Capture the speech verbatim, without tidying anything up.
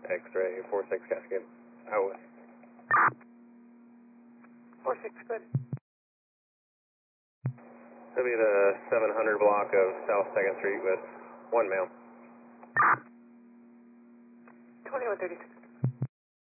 X-ray, four six Cascade. Out. four six, good. It'll be the seven hundred block of South second Street with one male. twenty-one thirty-six.